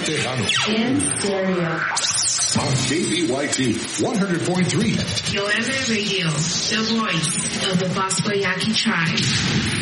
Tejano. In stereo. On KBYT 100.3. Yoeme Radio, the voice of the Bosco Yaqui tribe.